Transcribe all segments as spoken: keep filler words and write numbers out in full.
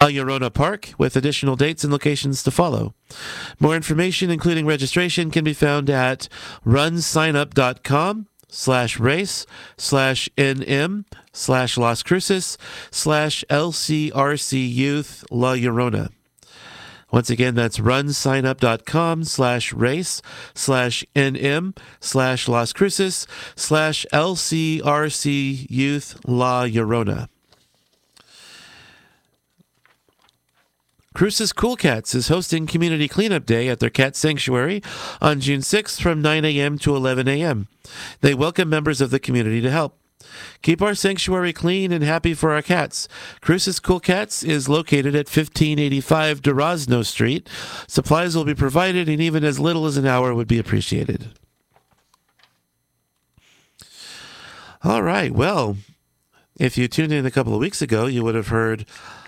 La Llorona Park, with additional dates and locations to follow. More information, including registration, can be found at runsignup.com slash race slash nm slash Las Cruces slash LCRC Youth La Llorona. Once again, that's runsignup.com slash race slash nm slash Las Cruces slash LCRC Youth La Llorona. Cruces Cool Cats is hosting Community Cleanup Day at their cat sanctuary on June sixth from nine a.m. to eleven a.m. They welcome members of the community to help. Keep our sanctuary clean and happy for our cats. Cruces Cool Cats is located at fifteen eighty-five Durazno Street. Supplies will be provided, and even as little as an hour would be appreciated. All right, well, if you tuned in a couple of weeks ago, you would have heard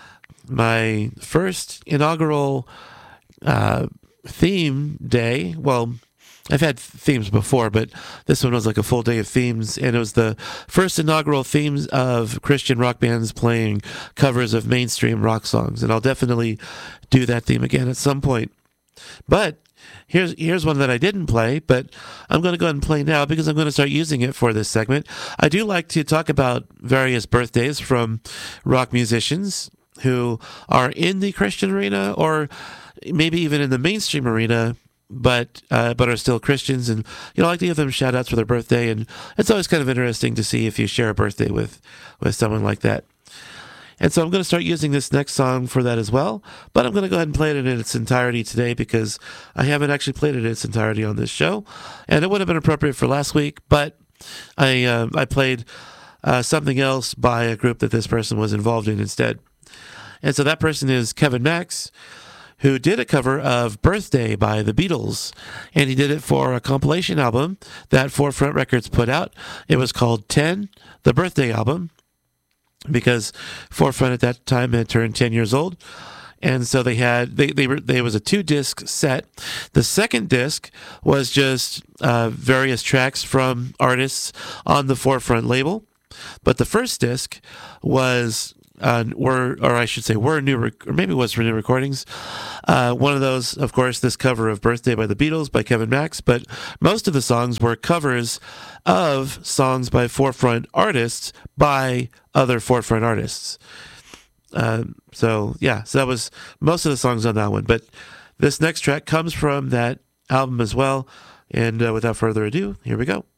my first inaugural uh, theme day. Well, I've had themes before, but this one was like a full day of themes, and it was the first inaugural themes of Christian rock bands playing covers of mainstream rock songs, and I'll definitely do that theme again at some point. But here's here's one that I didn't play, but I'm going to go ahead and play now because I'm going to start using it for this segment. I do like to talk about various birthdays from rock musicians who are in the Christian arena or maybe even in the mainstream arena, but uh, but are still Christians. And, you know, I like to give them shout outs for their birthday. And it's always kind of interesting to see if you share a birthday with, with someone like that. And so I'm going to start using this next song for that as well. But I'm going to go ahead and play it in its entirety today because I haven't actually played it in its entirety on this show. And it would have been appropriate for last week, but I, uh, I played uh, something else by a group that this person was involved in instead. And so that person is Kevin Max, who did a cover of Birthday by the Beatles. And he did it for a compilation album that Forefront Records put out. It was called ten, the Birthday Album, because Forefront at that time had turned ten years old. And so they had, they, they were, there was a two disc set. The second disc was just uh, various tracks from artists on the Forefront label. But the first disc was Uh, were, or I should say, were new, rec- or maybe it was for new recordings. Uh, one of those, of course, this cover of Birthday by the Beatles by Kevin Max, but most of the songs were covers of songs by Forefront artists by other Forefront artists. Uh, so, yeah, so that was most of the songs on that one. But this next track comes from that album as well. And uh, without further ado, here we go.